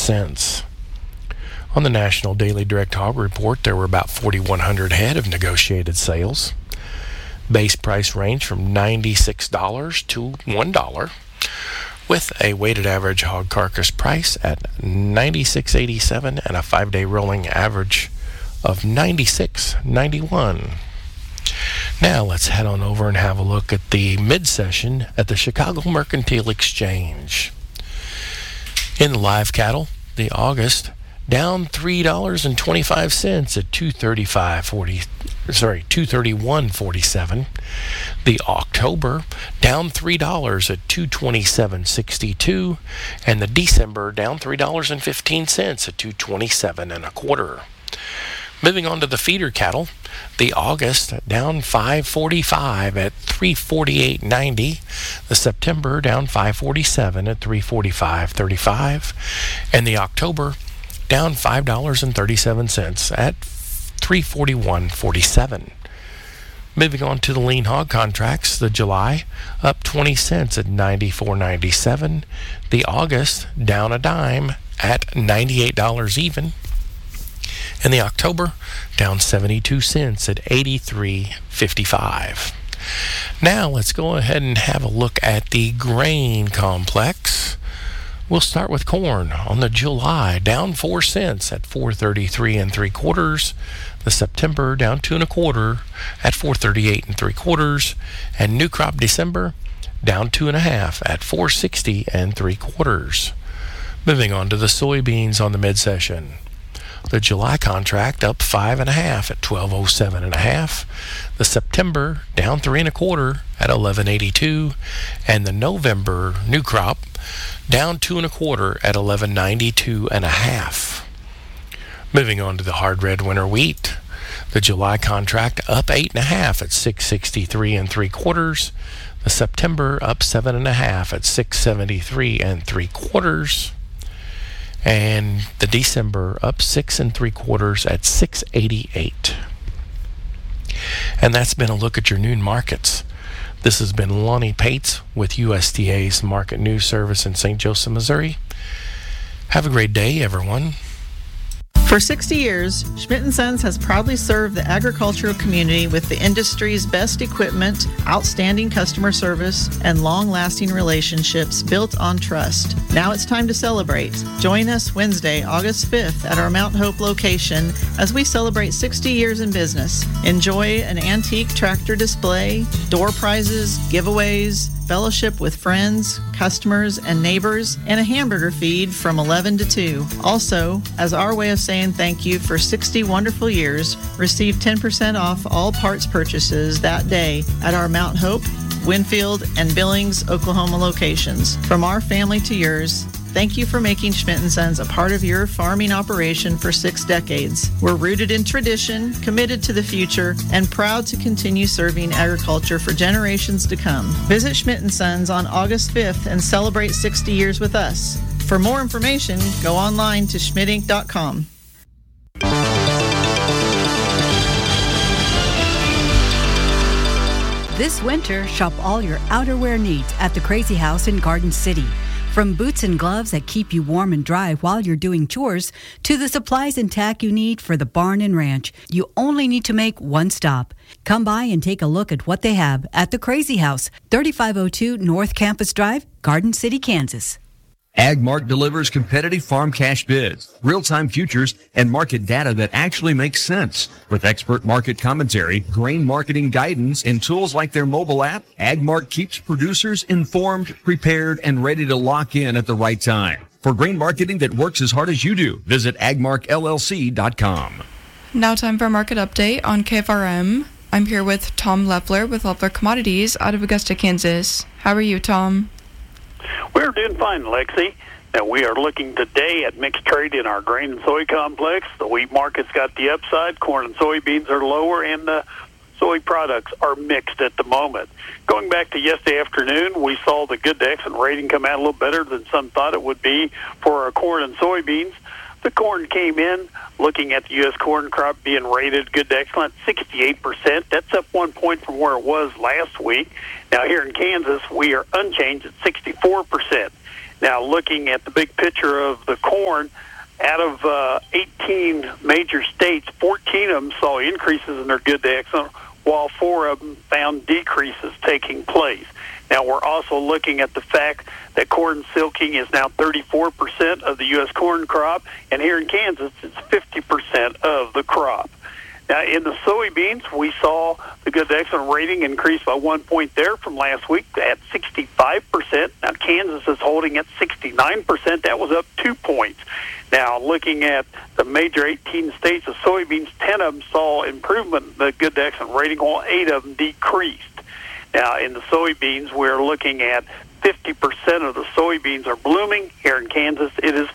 cents. On the National Daily Direct Hog Report, there were about 4,100 head of negotiated sales. Base price range from $96 to $1, with a weighted average hog carcass price at $96.87 and a 5-day rolling average of $96.91. Now let's head on over and have a look at the mid-session at the Chicago Mercantile Exchange. In live cattle, the August down $3.25 at $231.47. The October down $3 at $227.62, and the December down $3.15 at $227.25. Moving on to the feeder cattle, the August down $5.45 at $348.90. The September down $5.47 at $345.35, and the October down $5.37 at $341.47. Moving on to the lean hog contracts, the July up 20 cents at $94.97. The August down a dime at $98 even. And the October down 72 cents at $83.55. Now let's go ahead and have a look at the grain complex. We'll start with corn. On the July, down 4 cents at $4.33 3/4. The September down 2 1/4 at $4.38 3/4. And new crop December down 2 1/2 at $4.60 3/4. Moving on to the soybeans on the mid-session. The July contract up 5 1/2 at $12.07 1/2. The September down 3 1/4 at $11.82, and the November new crop down 2 1/4 at $11.92 1/2. Moving on to the hard red winter wheat. The July contract up 8 1/2 at $6.63 3/4. The September up 7 1/2 at $6.73 3/4. And the December up 6 3/4 at $6.88. And that's been a look at your noon markets. This has been Lonnie Pates with USDA's Market News Service in St. Joseph, Missouri. Have a great day, everyone. For 60 years, Schmidt & Sons has proudly served the agricultural community with the industry's best equipment, outstanding customer service, and long-lasting relationships built on trust. Now it's time to celebrate. Join us Wednesday, August 5th at our Mount Hope location as we celebrate 60 years in business. Enjoy an antique tractor display, door prizes, giveaways, fellowship with friends, customers, and neighbors, and a hamburger feed from 11 to 2. Also, as our way of saying thank you for 60 wonderful years, receive 10% off all parts purchases that day at our Mount Hope, Winfield, and Billings, Oklahoma locations. From our family to yours, thank you for making Schmidt & Sons a part of your farming operation for 6 decades. We're rooted in tradition, committed to the future, and proud to continue serving agriculture for generations to come. Visit Schmidt & Sons on August 5th and celebrate 60 years with us. For more information, go online to schmidtinc.com. This winter, shop all your outerwear needs at the Crazy House in Garden City. From boots and gloves that keep you warm and dry while you're doing chores, to the supplies and tack you need for the barn and ranch, you only need to make one stop. Come by and take a look at what they have at the Crazy House, 3502 North Campus Drive, Garden City, Kansas. AgMark delivers competitive farm cash bids, real-time futures, and market data that actually makes sense. With expert market commentary, grain marketing guidance, and tools like their mobile app, AgMark keeps producers informed, prepared, and ready to lock in at the right time. For grain marketing that works as hard as you do, visit agmarkllc.com. Now time for a market update on KFRM. I'm here with Tom Leffler with Leffler Commodities out of Augusta, Kansas. How are you, Tom? We're doing fine, Lexi. And we are looking today at mixed trade in our grain and soy complex. The wheat market's got the upside. Corn and soybeans are lower, and the soy products are mixed at the moment. Going back to yesterday afternoon, we saw the good to excellent rating come out a little better than some thought it would be for our corn and soybeans. The corn came in, looking at the U.S. corn crop being rated good to excellent, 68%. That's up 1 point from where it was last week. Now, here in Kansas, we are unchanged at 64%. Now, looking at the big picture of the corn, out of 18 major states, 14 of them saw increases in their good to excellent, while 4 of them found decreases taking place. Now, we're also looking at the fact that corn silking is now 34% of the U.S. corn crop, and here in Kansas, it's 50% of the crop. Now, in the soybeans, we saw the good to excellent rating increase by 1 point there from last week at 65%. Now, Kansas is holding at 69%. That was up 2 points. Now, looking at the major 18 states of soybeans, 10 of them saw improvement in the good to excellent rating, while 8 of them decreased. Now, in the soybeans, we're looking at 50% of the soybeans are blooming. Here in Kansas, it is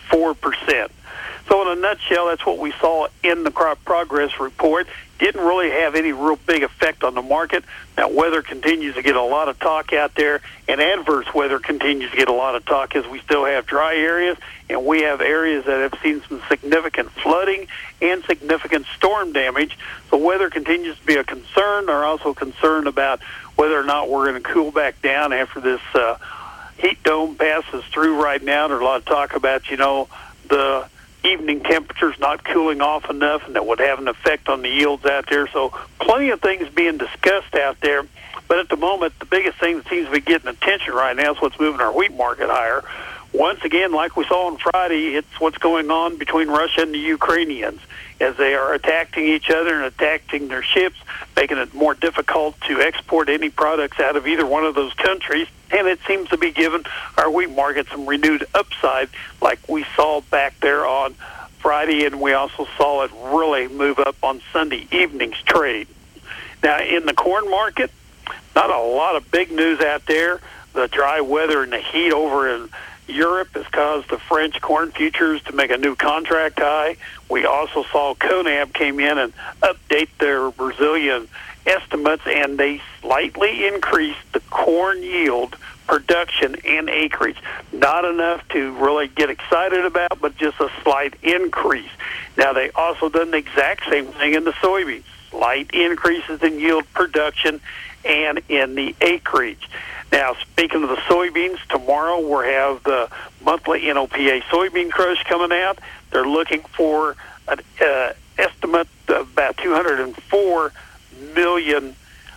44%. So in a nutshell, that's what we saw in the crop progress report. Didn't really have any real big effect on the market. Now, weather continues to get a lot of talk out there, and adverse weather continues to get a lot of talk as we still have dry areas, and we have areas that have seen some significant flooding and significant storm damage. So weather continues to be a concern. They're also concerned about whether or not we're going to cool back down after this heat dome passes through right now. There's a lot of talk about, the evening temperatures not cooling off enough, and that would have an effect on the yields out there. So plenty of things being discussed out there. But at the moment, the biggest thing that seems to be getting attention right now is what's moving our wheat market higher. Once again, like we saw on Friday, it's what's going on between Russia and the Ukrainians as they are attacking each other and attacking their ships, making it more difficult to export any products out of either one of those countries. And it seems to be giving our wheat market some renewed upside like we saw back there on Friday, and we also saw it really move up on Sunday evening's trade. Now, in the corn market, not a lot of big news out there. The dry weather and the heat over in Europe has caused the French corn futures to make a new contract high. We also saw CONAB came in and update their Brazilian estimates, and they slightly increased the corn yield, production, and acreage. Not enough to really get excited about, but just a slight increase. Now, they also done the exact same thing in the soybeans. Slight increases in yield, production, and in the acreage. Now, speaking of the soybeans, tomorrow we'll have the monthly NOPA soybean crush coming out. They're looking for an estimate of about 204 million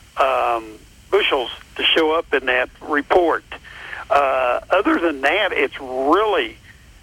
bushels to show up in that report. Other than that, it's really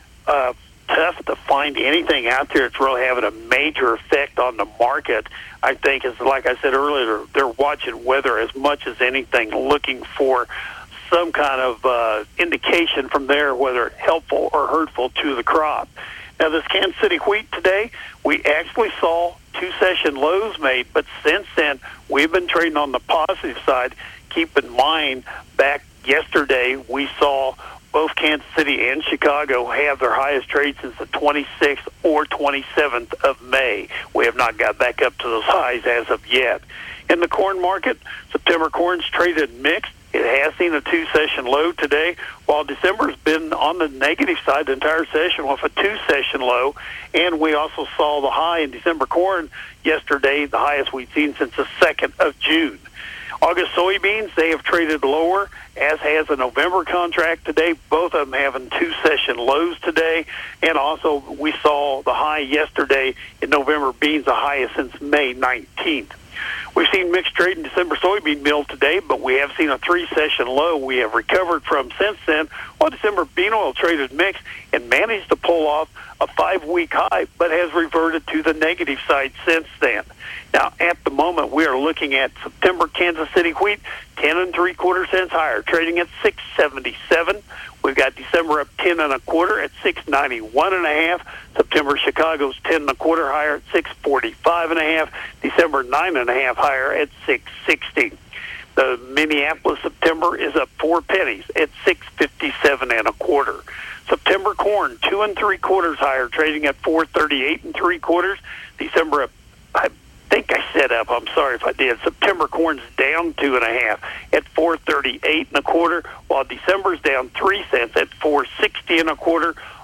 tough to find anything out there that's really having a major effect on the market. I think, is like I said earlier, they're watching weather as much as anything, looking for some kind of indication from there, whether helpful or hurtful to the crop. Now, this Kansas City wheat today, we actually saw 2 session lows made, but since then, we've been trading on the positive side. Keep in mind, back yesterday, we saw both Kansas City and Chicago have their highest trade since the 26th or 27th of May. We have not got back up to those highs as of yet. In the corn market, September corn's traded mixed. It has seen a 2-session low today, while December's been on the negative side the entire session with a 2-session low. And we also saw the high in December corn yesterday, the highest we've seen since the 2nd of June. August soybeans, they have traded lower, as has a November contract today. Both of them having 2-session lows today. And also, we saw the high yesterday in November beans, the highest since May 19th. We've seen mixed trade in December soybean meal today, but we have seen a 3-session low we have recovered from since then, while December bean oil traded mixed and managed to pull off a 5-week high, but has reverted to the negative side since then. Now, at the moment, we are looking at September Kansas City wheat, 10 3/4 cents higher, trading at $6.77. We've got December up 10 1/4 at $6.91 1/2. September Chicago's 10 1/4 higher at $6.45 1/2. December 9 1/2 higher at $6.60. The Minneapolis September is up 4 pennies at $6.57 1/4. September corn 2 3/4 higher, trading at $4.38 3/4. December up, I think I said up. I'm sorry if I did. September corn's down 2 1/2 at $4.38 1/4, while December's down 3 cents at $4.60 1/4.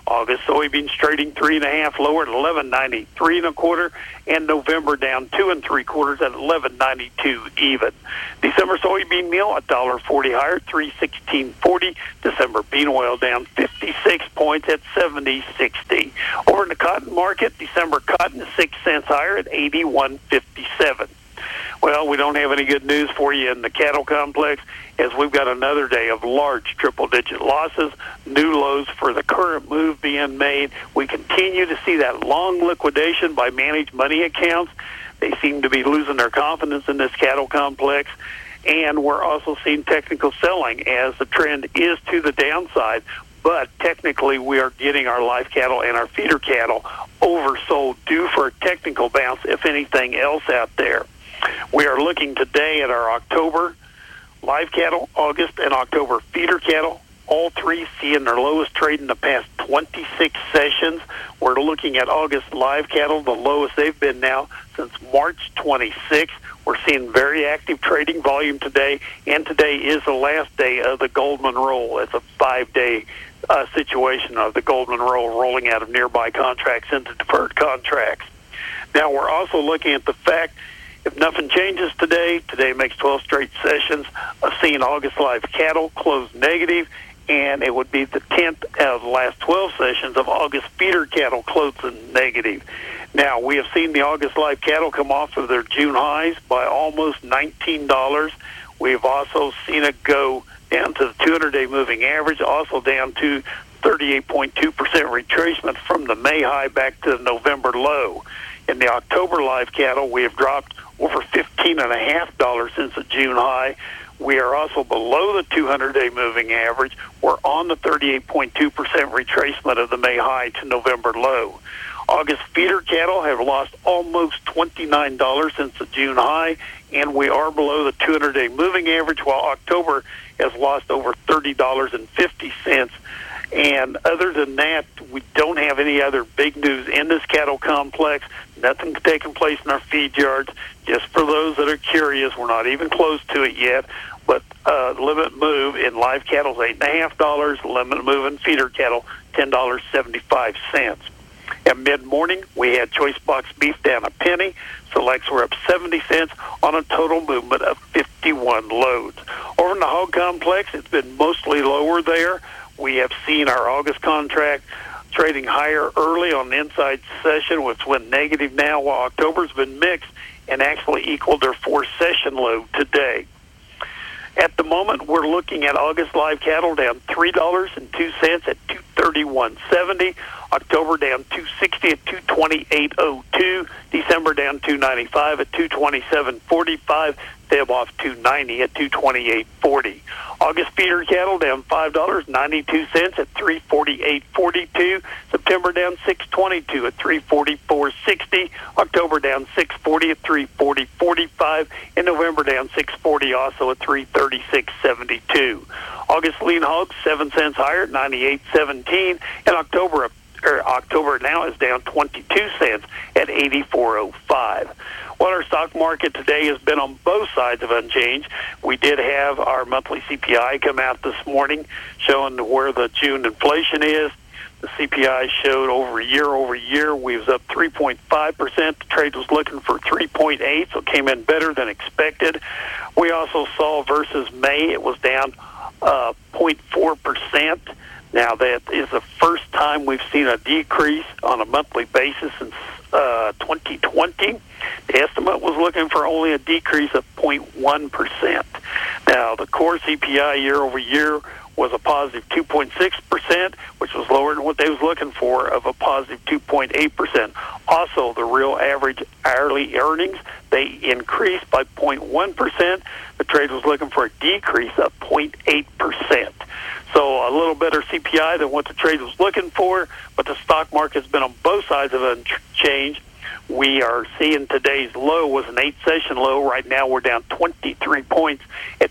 August soybeans trading 3.5 lower at 11.93 1/4, and November down 2 3/4 at 11.92 even. December soybean meal $1.40 higher, 316.40. December bean oil down 56 points at 70.60. Over in the cotton market, December cotton is 6 cents higher at 81.57. Well, we don't have any good news for you in the cattle complex, as we've got another day of large triple-digit losses, new lows for the current move being made. We continue to see that long liquidation by managed money accounts. They seem to be losing their confidence in this cattle complex, and we're also seeing technical selling as the trend is to the downside. But technically, we are getting our live cattle and our feeder cattle oversold, due for a technical bounce, if anything else out there. We are looking today at our October live cattle, August and October feeder cattle, all three seeing their lowest trade in the past 26 sessions. We're looking at August live cattle, the lowest they've been now since March 26th. We're seeing very active trading volume today, and today is the last day of the Goldman roll. It's a 5-day situation of the Goldman roll rolling out of nearby contracts into deferred contracts. Now, we're also looking at the fact, if nothing changes today makes 12 straight sessions of seeing August live cattle close negative, and it would be the 10th out of the last 12 sessions of August feeder cattle closing negative. Now, we have seen the August live cattle come off of their June highs by almost $19. We have also seen it go down to the 200-day moving average, also down to 38.2% retracement from the May high back to the November low. In the October live cattle, we have dropped over $15.50 since the June high. We are also below the 200-day moving average. We're on the 38.2% retracement of the May high to November low. August feeder cattle have lost almost $29 since the June high, and we are below the 200-day moving average, while October has lost over $30.50. And other than that, we don't have any other big news in this cattle complex. Nothing taking place in our feed yards. Just for those that are curious, we're not even close to it yet. But limit move in live cattle is $8.50. Limit move in feeder cattle, $10.75. At mid-morning, we had choice box beef down a penny. Selects were up 70 cents on a total movement of 51 loads. Over in the hog complex, it's been mostly lower there. We have seen our August contract trading higher early on the inside session, which went negative now, while October's been mixed and actually equaled their 4-session low today. At the moment, we're looking at August live cattle down $3.02 at $231.70. October down $2.60 at $228.02. December down $2.95 at $227.45. Feb off $2.90 at $228.40. August feeder cattle down $5.92 at $348.42. September down $6.22 at $344.60. October down $6.40 at $340.45. And November down $6.40 also at $336.72. August lean hogs 7 cents higher at $98.17. And October now is down 22 cents at $84.05. Well, our stock market today has been on both sides of unchanged. We did have our monthly CPI come out this morning showing where the June inflation is. The CPI showed over year, we was up 3.5%. The trade was looking for 3.8, so it came in better than expected. We also saw versus May, it was down 0.4%. Now, that is the first time we've seen a decrease on a monthly basis since 2020. The estimate was looking for only a decrease of 0.1%. Now, the core CPI year over year was a positive 2.6%, which was lower than what they was looking for of a positive 2.8%. Also, the real average hourly earnings, they increased by 0.1%. The trade was looking for a decrease of 0.8%. So a little better CPI than what the trade was looking for, but the stock market's been on both sides of unchanged. We are seeing today's low was an 8-session low. Right now we're down 23 points at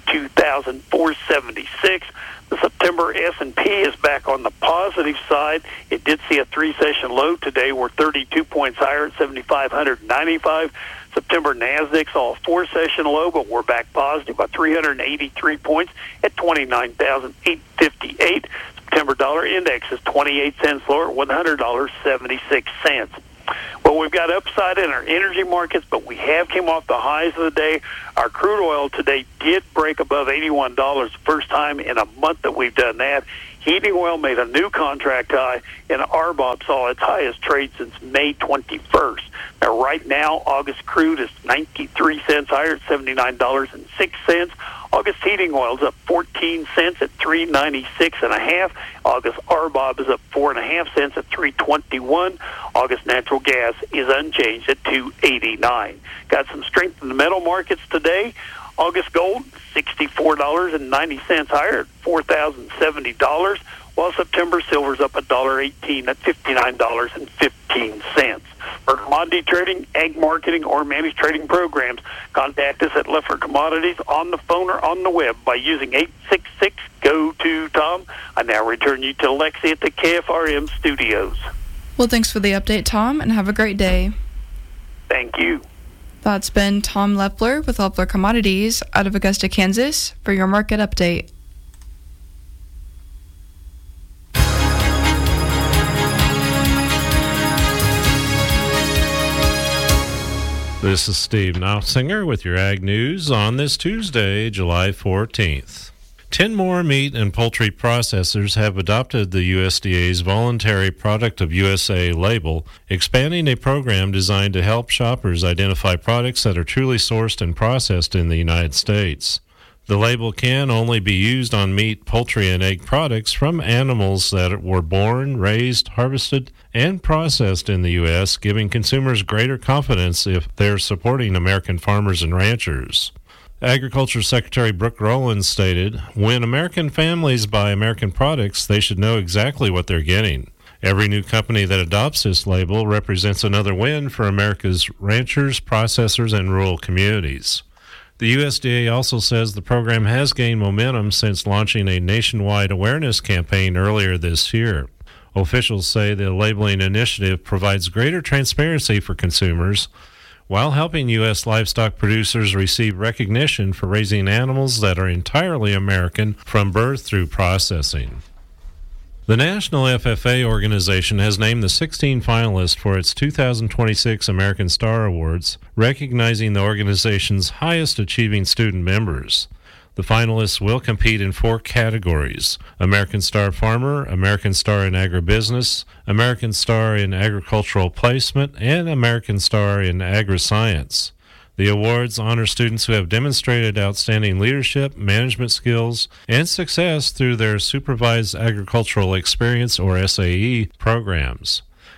52,476. The September S&P is back on the positive side. It did see a 3-session low today. We're 32 points higher at 7,595. September NASDAQ saw a 4-session low, but we're back positive by 383 points at 29,858. September dollar index is 28 cents lower at $100.76. Well, we've got upside in our energy markets, but we have came off the highs of the day. Our crude oil today did break above $81, the first time in a month that we've done that. Heating oil made a new contract high, and RBOB saw its highest trade since May 21st. Now, right now, August crude is 93 cents higher at $79.06. August heating oil is up 14 cents at $3.96.5. August RBOB is up 4.5 cents at $3.21. August natural gas is unchanged at $2.89. Got some strength in the metal markets today. August gold, $64.90 higher at $4,070, while September silver's up $1.18 at $59.15. For commodity trading, ag marketing, or managed trading programs, contact us at Leffler Commodities on the phone or on the web by using 866-GO-TO-TOM. I now return you to Lexi at the KFRM studios. Well, thanks for the update, Tom, and have a great day. Thank you. That's been Tom Leffler with Leffler Commodities out of Augusta, Kansas, for your market update. This is Steve Knopfsinger with your Ag News on this Tuesday, July 14th. 10 more meat and poultry processors have adopted the USDA's Voluntary Product of USA label, expanding a program designed to help shoppers identify products that are truly sourced and processed in the United States. The label can only be used on meat, poultry, and egg products from animals that were born, raised, harvested, and processed in the U.S., giving consumers greater confidence if they're supporting American farmers and ranchers. Agriculture Secretary Brooke Rowland stated, "When American families buy American products, they should know exactly what they're getting. Every new company that adopts this label represents another win for America's ranchers, processors, and rural communities." The USDA also says the program has gained momentum since launching a nationwide awareness campaign earlier this year. Officials say the labeling initiative provides greater transparency for consumers while helping U.S. livestock producers receive recognition for raising animals that are entirely American from birth through processing. The National FFA organization has named the 16 finalists for its 2026 American Star Awards, recognizing the organization's highest achieving student members. The finalists will compete in 4 categories: American Star Farmer, American Star in Agribusiness, American Star in Agricultural Placement, and American Star in Agri-Science. The awards honor students who have demonstrated outstanding leadership, management skills, and success through their Supervised Agricultural Experience, or SAE, programs.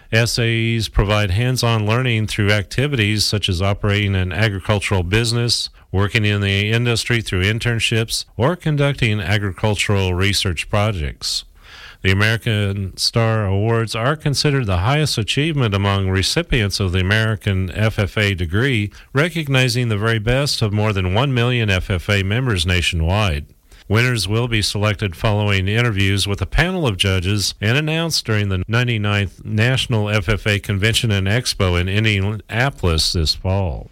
SAEs provide hands-on learning through activities such as operating an agricultural business, working in the industry through internships, or conducting agricultural research projects. The American Star Awards are considered the highest achievement among recipients of the American FFA degree, recognizing the very best of more than 1 million FFA members nationwide. Winners will be selected following interviews with a panel of judges and announced during the 99th National FFA Convention and Expo in Indianapolis this fall.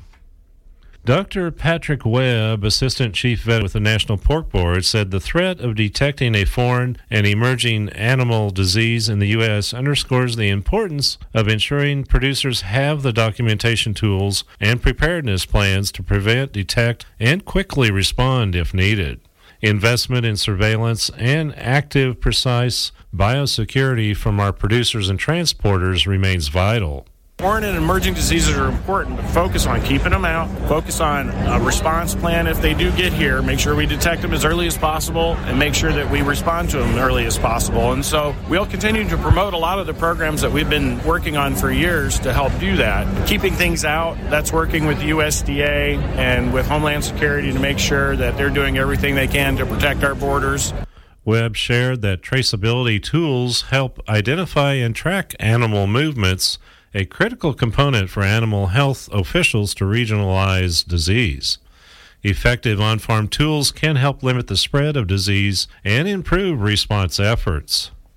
Dr. Patrick Webb, Assistant Chief Vet with the National Pork Board, said the threat of detecting a foreign and emerging animal disease in the U.S. underscores the importance of ensuring producers have the documentation tools and preparedness plans to prevent, detect, and quickly respond if needed. Investment in surveillance and active, precise biosecurity from our producers and transporters remains vital. Foreign and emerging diseases are important, but focus on keeping them out, focus on a response plan if they do get here, make sure we detect them as early as possible, and make sure that we respond to them as early as possible. And so we'll continue to promote a lot of the programs that we've been working on for years to help do that. Keeping things out, that's working with the USDA and with Homeland Security to make sure that they're doing everything they can to protect our borders. Webb shared that traceability tools help identify and track animal movements, a critical component for animal health officials to regionalize disease. Effective on-farm tools can help limit the spread of disease and improve response efforts.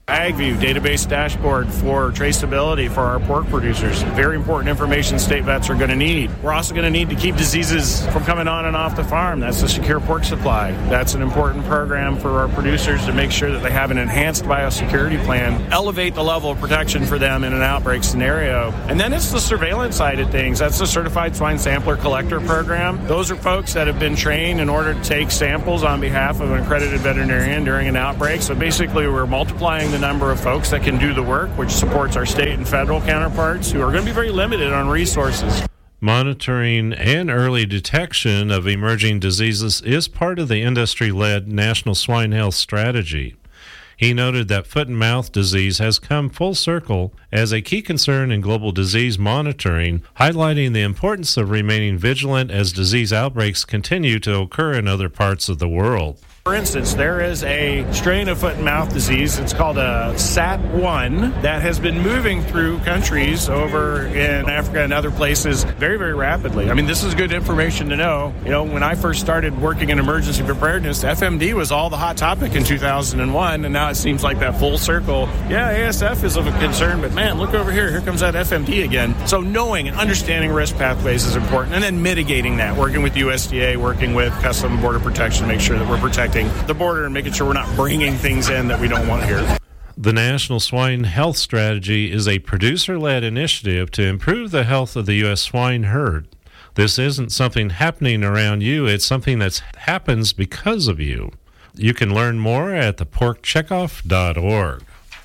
AgView database dashboard for traceability for our pork producers. Very important information state vets are going to need. We're also going to need to keep diseases from coming on and off the farm. That's the secure pork supply. That's an important program for our producers to make sure that they have an enhanced biosecurity plan, elevate the level of protection for them in an outbreak scenario. And then it's the surveillance side of things. That's the Certified Swine Sampler Collector program. Those are folks that have been trained in order to take samples on behalf of an accredited veterinarian during an outbreak. So basically, we're multiplying the number of folks that can do the work, which supports our state and federal counterparts who are going to be very limited on resources. Monitoring and early detection of emerging diseases is part of the industry-led National Swine Health Strategy. He noted that foot and mouth disease has come full circle as a key concern in global disease monitoring, highlighting the importance of remaining vigilant as disease outbreaks continue to occur in other parts of the world. For instance, there is a strain of foot and mouth disease. It's called a SAT1 that has been moving through countries over in Africa and other places very, very rapidly. I mean, this is good information to know. You know, when I first started working in emergency preparedness, FMD was all the hot topic in 2001, and now it seems like that full circle. Yeah, ASF is of a concern, but man, look over here. Here comes that FMD again. So knowing and understanding risk pathways is important, and then mitigating that, working with USDA, working with Customs and Border Protection to make sure that we're protecting the border and making sure we're not bringing things in that we don't want here. The National Swine Health Strategy is a producer-led initiative to improve the health of the U.S. swine herd. This isn't something happening around you, it's something that happens because of you. You can learn more at theporkcheckoff.org.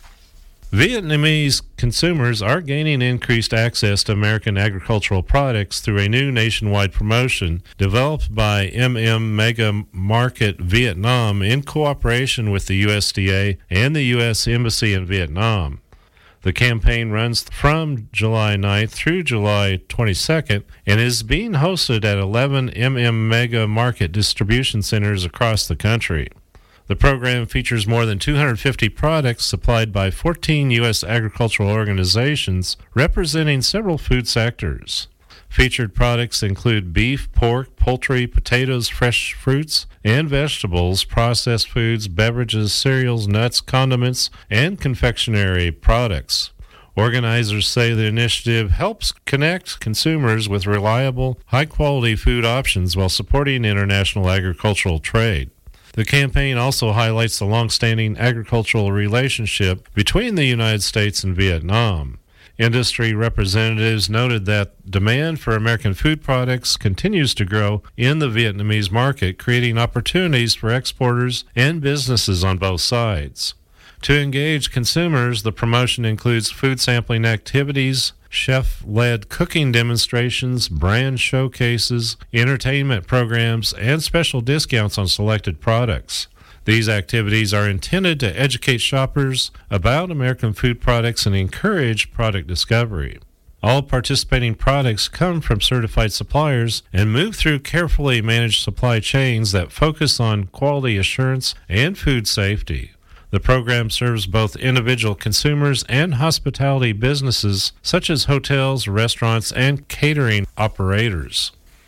Vietnamese consumers are gaining increased access to American agricultural products through a new nationwide promotion developed by Mega Market Vietnam in cooperation with the USDA and the U.S. Embassy in Vietnam. The campaign runs from July 9th through July 22nd and is being hosted at 11 Mega Market distribution centers across the country. The program features more than 250 products supplied by 14 U.S. agricultural organizations representing several food sectors. Featured products include beef, pork, poultry, potatoes, fresh fruits and vegetables, processed foods, beverages, cereals, nuts, condiments, and confectionery products. Organizers say the initiative helps connect consumers with reliable, high-quality food options while supporting international agricultural trade. The campaign also highlights the long-standing agricultural relationship between the United States and Vietnam. Industry representatives noted that demand for American food products continues to grow in the Vietnamese market, creating opportunities for exporters and businesses on both sides. To engage consumers, the promotion includes food sampling activities, chef-led cooking demonstrations, brand showcases, entertainment programs, and special discounts on selected products. These activities are intended to educate shoppers about American food products and encourage product discovery. All participating products come from certified suppliers and move through carefully managed supply chains that focus on quality assurance and food safety. The program serves both individual consumers and hospitality businesses such as hotels, restaurants, and catering operators.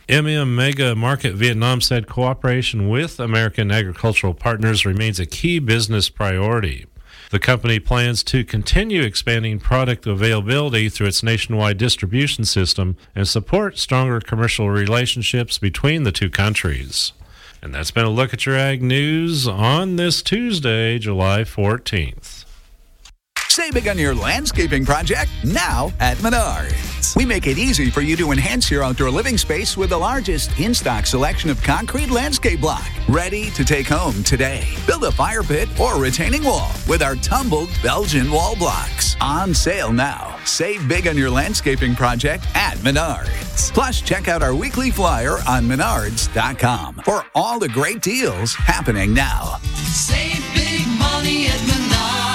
Mega Market Vietnam said cooperation with American agricultural partners remains a key business priority. The company plans to continue expanding product availability through its nationwide distribution system and support stronger commercial relationships between the two countries. And that's been a look at your Ag News on this Tuesday, July 14th. Save big on your landscaping project now at Menards. We make it easy for you to enhance your outdoor living space with the largest in-stock selection of concrete landscape block. Ready to take home today. Build a fire pit or retaining wall with our tumbled Belgian wall blocks. On sale now. Save big on your landscaping project at Menards. Plus, check out our weekly flyer on Menards.com for all the great deals happening now. Save big money at Menards.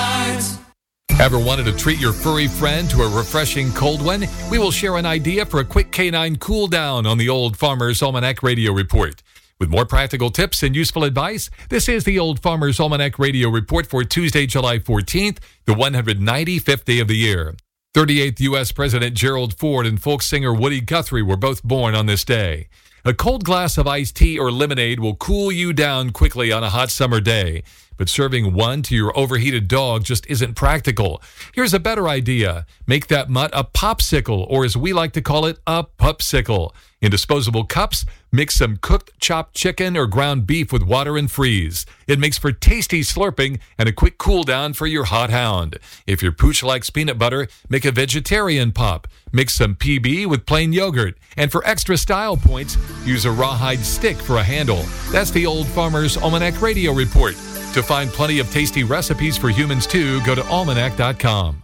Ever wanted to treat your furry friend to a refreshing cold one? We will share an idea for a quick canine cool down on the Old Farmer's Almanac Radio Report. With more practical tips and useful advice, this is the Old Farmer's Almanac Radio Report for Tuesday, July 14th, the 195th day of the year. 38th U.S. President Gerald Ford and folk singer Woody Guthrie were both born on this day. A cold glass of iced tea or lemonade will cool you down quickly on a hot summer day. but serving one to your overheated dog just isn't practical. Here's a better idea. Make that mutt a popsicle, or as we like to call it, a pupsicle. In disposable cups, mix some cooked chopped chicken or ground beef with water and freeze. It makes for tasty slurping and a quick cool down for your hot hound. If your pooch likes peanut butter, make a vegetarian pop. Mix some PB with plain yogurt. And for extra style points, use a rawhide stick for a handle. That's the Old Farmer's Almanac Radio Report. To find plenty of tasty recipes for humans too, go to almanac.com.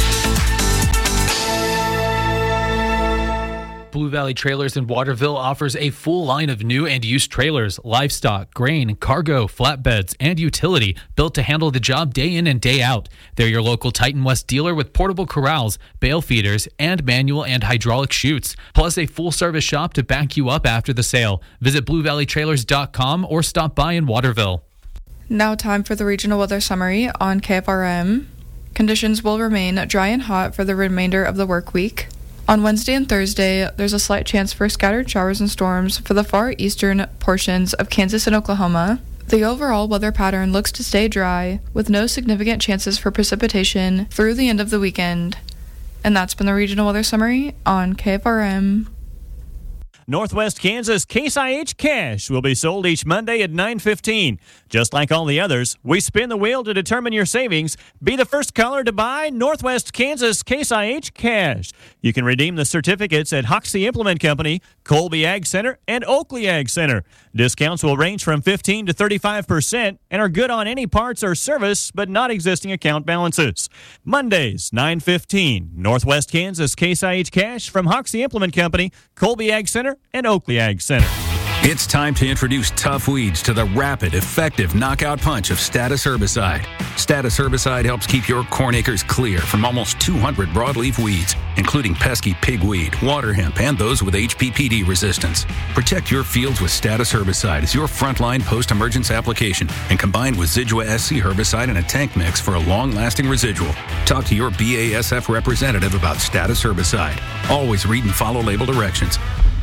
Blue Valley Trailers in Waterville offers a full line of new and used trailers, livestock, grain, cargo, flatbeds, and utility built to handle the job day in and day out. They're your local Titan West dealer with portable corrals, bale feeders, and manual and hydraulic chutes, plus a full-service shop to back you up after the sale. Visit BlueValleyTrailers.com or stop by in Waterville. Now time for the regional weather summary on KFRM. Conditions will remain dry and hot for the remainder of the work week. On Wednesday and Thursday, there's a slight chance for scattered showers and storms for the far eastern portions of Kansas and Oklahoma. The overall weather pattern looks to stay dry, with no significant chances for precipitation through the end of the weekend. And that's been the regional weather summary on KFRM. Northwest Kansas Case IH Cash will be sold each Monday at 9:15. Just like all the others, we spin the wheel to determine your savings. Be the first caller to buy Northwest Kansas Case IH Cash. You can redeem the certificates at Hoxie Implement Company, Colby Ag Center, and Oakley Ag Center. Discounts will range from 15 to 35% and are good on any parts or service, but not existing account balances. Mondays, 9:15. Northwest Kansas Case IH Cash from Hoxie Implement Company, Colby Ag Center, and Oakley Ag Center. It's time to introduce tough weeds to the rapid, effective knockout punch of Status Herbicide. Status Herbicide helps keep your corn acres clear from almost 200 broadleaf weeds, including pesky pigweed, water hemp, and those with HPPD resistance. Protect your fields with Status Herbicide as your frontline post-emergence application and combined with Zidua SC herbicide in a tank mix for a long-lasting residual. Talk to your BASF representative about Status Herbicide. Always read and follow label directions.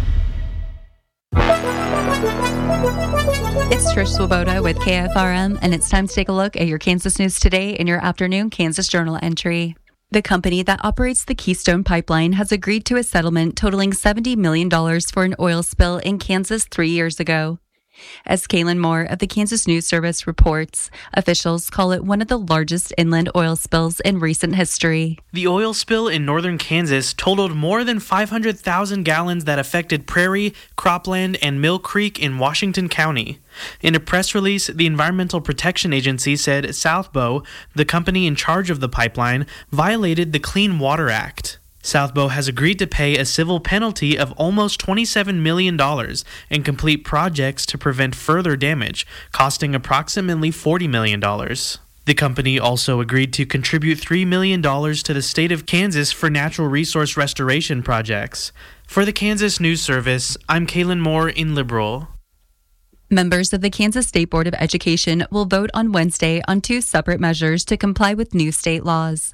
It's Trish Swoboda with KFRM, and it's time to take a look at your Kansas news today in your afternoon Kansas Journal entry. The company that operates the Keystone Pipeline has agreed to a settlement totaling $70 million for an oil spill in Kansas 3 years ago. As Kaylin Moore of the Kansas News Service reports, officials call it one of the largest inland oil spills in recent history. The oil spill in northern Kansas totaled more than 500,000 gallons that affected Prairie, Cropland, and Mill Creek in Washington County. In a press release, the Environmental Protection Agency said South Bow, the company in charge of the pipeline, violated the Clean Water Act. South Bow has agreed to pay a civil penalty of almost $27 million and complete projects to prevent further damage, costing approximately $40 million. The company also agreed to contribute $3 million to the state of Kansas for natural resource restoration projects. For the Kansas News Service, I'm Kaylin Moore in Liberal. Members of the Kansas State Board of Education will vote on Wednesday on two separate measures to comply with new state laws.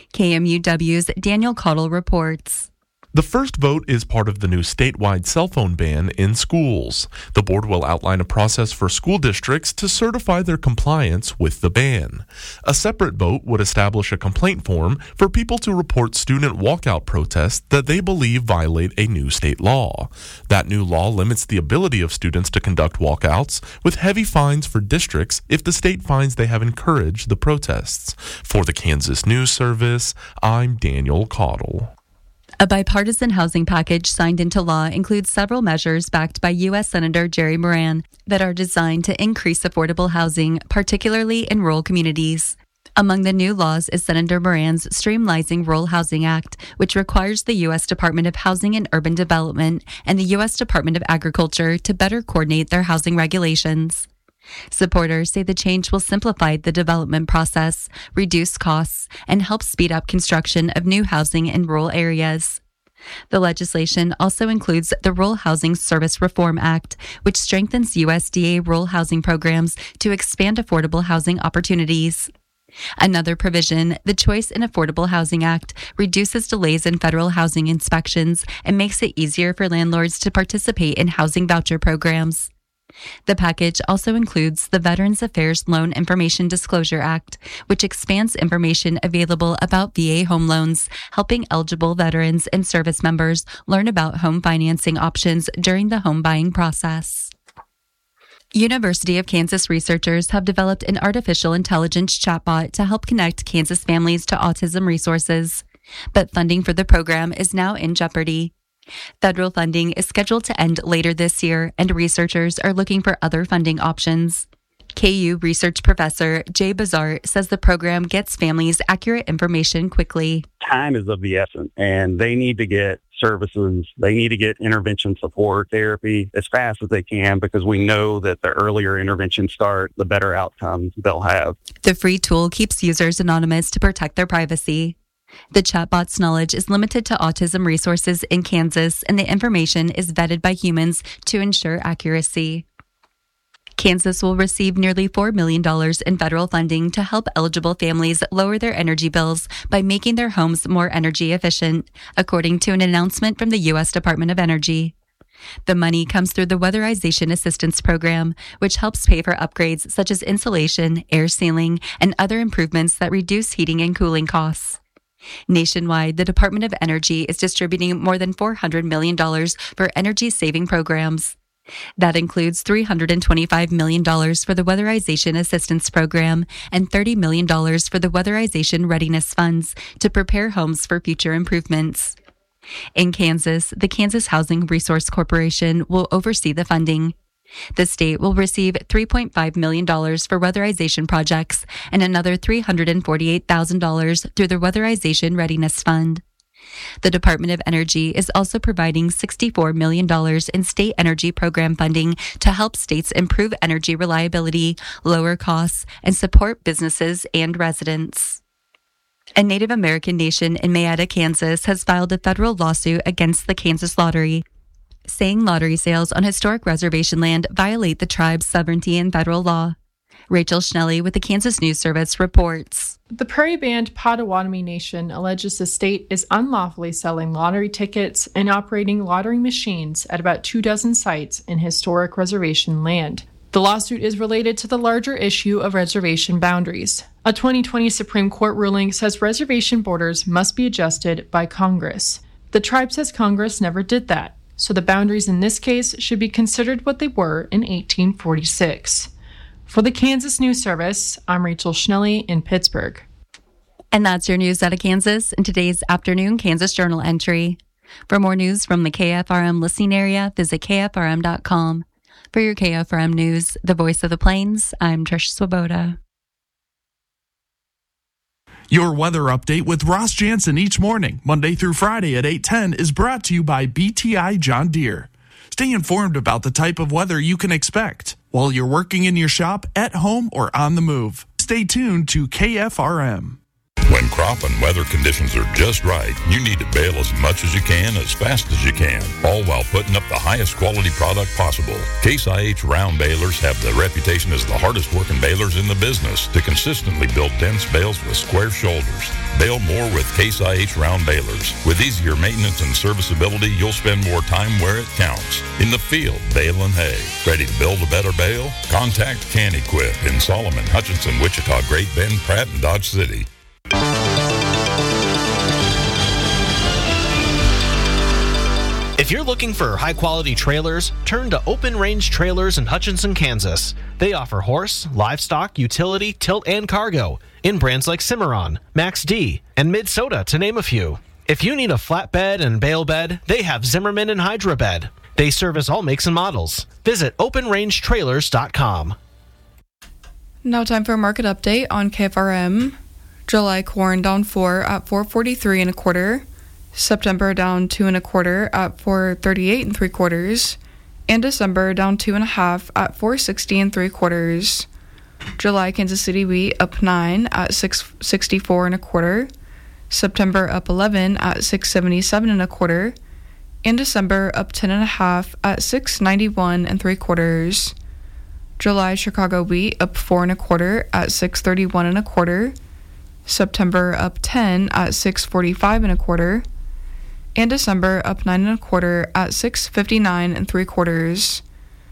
KMUW's Daniel Cottle reports. The first vote is part of the new statewide cell phone ban in schools. The board will outline a process for school districts to certify their compliance with the ban. A separate vote would establish a complaint form for people to report student walkout protests that they believe violate a new state law. That new law limits the ability of students to conduct walkouts, with heavy fines for districts if the state finds they have encouraged the protests. For the Kansas News Service, I'm Daniel Cottle. A bipartisan housing package signed into law includes several measures backed by U.S. Senator Jerry Moran that are designed to increase affordable housing, particularly in rural communities. Among the new laws is Senator Moran's Streamlining Rural Housing Act, which requires the U.S. Department of Housing and Urban Development and the U.S. Department of Agriculture to better coordinate their housing regulations. Supporters say the change will simplify the development process, reduce costs, and help speed up construction of new housing in rural areas. The legislation also includes the Rural Housing Service Reform Act, which strengthens USDA rural housing programs to expand affordable housing opportunities. Another provision, the Choice in Affordable Housing Act, reduces delays in federal housing inspections and makes it easier for landlords to participate in housing voucher programs. The package also includes the Veterans Affairs Loan Information Disclosure Act, which expands information available about VA home loans, helping eligible veterans and service members learn about home financing options during the home buying process. University of Kansas researchers have developed an artificial intelligence chatbot to help connect Kansas families to autism resources, but funding for the program is now in jeopardy. Federal funding is scheduled to end later this year, and researchers are looking for other funding options. KU research professor Jay Bazart says the program gets families accurate information quickly. Time is of the essence, and they need to get services. They need to get intervention support, therapy as fast as they can, because we know that the earlier interventions start, the better outcomes they'll have. The free tool keeps users anonymous to protect their privacy. The chatbot's knowledge is limited to autism resources in Kansas, and the information is vetted by humans to ensure accuracy. Kansas will receive nearly $4 million in federal funding to help eligible families lower their energy bills by making their homes more energy efficient, according to an announcement from the U.S. Department of Energy. The money comes through the Weatherization Assistance Program, which helps pay for upgrades such as insulation, air sealing, and other improvements that reduce heating and cooling costs. Nationwide, the Department of Energy is distributing more than $400 million for energy-saving programs. That includes $325 million for the Weatherization Assistance Program and $30 million for the Weatherization Readiness Funds to prepare homes for future improvements. In Kansas, the Kansas Housing Resource Corporation will oversee the funding. The state will receive $3.5 million for weatherization projects and another $348,000 through the Weatherization Readiness Fund. The Department of Energy is also providing $64 million in state energy program funding to help states improve energy reliability, lower costs, and support businesses and residents. A Native American nation in Mayetta, Kansas, has filed a federal lawsuit against the Kansas Lottery, saying lottery sales on historic reservation land violate the tribe's sovereignty and federal law. Rachel Schnelly with the Kansas News Service reports. The Prairie Band Potawatomi Nation alleges the state is unlawfully selling lottery tickets and operating lottery machines at about 24 sites in historic reservation land. The lawsuit is related to the larger issue of reservation boundaries. A 2020 Supreme Court ruling says reservation borders must be adjusted by Congress. The tribe says Congress never did that, so the boundaries in this case should be considered what they were in 1846. For the Kansas News Service, I'm Rachel Schnelly in Pittsburgh. And that's your news out of Kansas in today's afternoon Kansas Journal entry. For more news from the KFRM listening area, visit KFRM.com. For your KFRM news, the voice of the Plains, I'm Trish Swoboda. Your weather update with Ross Jansen each morning, Monday through Friday at 8:10, is brought to you by BTI John Deere. Stay informed about the type of weather you can expect while you're working in your shop, at home, or on the move. Stay tuned to KFRM. When crop and weather conditions are just right, you need to bale as much as you can, as fast as you can, all while putting up the highest quality product possible. Case IH round balers have the reputation as the hardest working balers in the business to consistently build dense bales with square shoulders. Bale more with Case IH round balers. With easier maintenance and serviceability, you'll spend more time where it counts. In the field, baling hay. Ready to build a better bale? Contact Can-Equip in Solomon, Hutchinson, Wichita, Great Bend, Pratt, and Dodge City. If you're looking for high-quality trailers, turn to Open Range Trailers in Hutchinson, Kansas. They offer horse, livestock, utility, tilt, and cargo in brands like Cimarron, Max D, and Mid-Soda, to name a few. If you need a flatbed and bale bed, they have Zimmerman and Hydra Bed. They service all makes and models. Visit OpenRangeTrailers.com. Now time for a market update on KFRM. July corn down 4 at $4.43 1/4. September down 2 1/4 at $4.38 3/4. And December down 2 1/2 at $4.60 3/4. July Kansas City wheat up 9 at $6.64 1/4. September up 11 at $6.77 1/4. And December up 10 1/2 at $6.91 3/4. July Chicago wheat up 4 1/4 at $6.31 1/4. September up 10 at $6.45 1/4. And December up 9 1/4 at $6.59 3/4.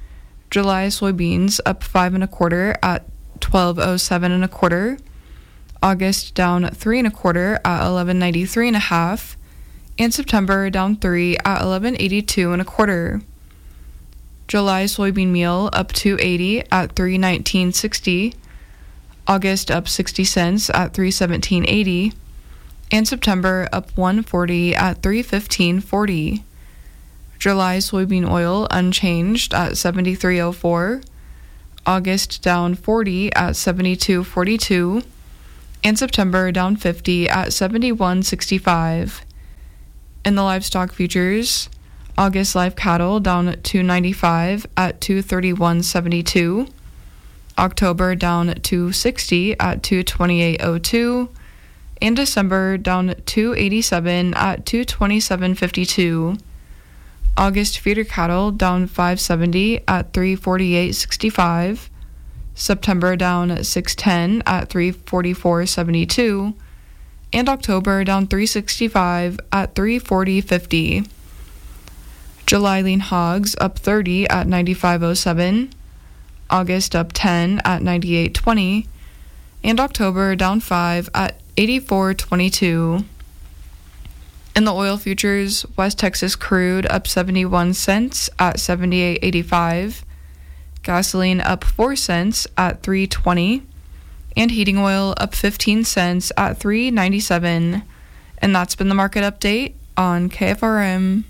July soybeans up 5 1/4 at $12.07 1/4. August down 3 1/4 at $11.93 1/2. And September down 3 at $11.82 1/4. July soybean meal up $2.80 at $3.1960. August up 60 cents at $3.1780. And September up $1.40 at $3.1540. July soybean oil unchanged at $73.04. August down 40 at $72.42. And September down 50 at $71.65. In the livestock futures, August live cattle down $2.95 at $231.72. October down $2.60 at $228.02. And December down $2.87 at $227.52. August feeder cattle down $5.70 at $348.65. September down $6.10 at $344.72. And October down $3.65 at $340.50. July lean hogs up 30 at $95.07. August up 10 at $98.20. And October down 5 at $84.22. In the oil futures, West Texas crude up 71 cents at $78.85. Gasoline up 4 cents at $3.20. And heating oil up 15 cents at $3.97. And that's been the market update on KFRM.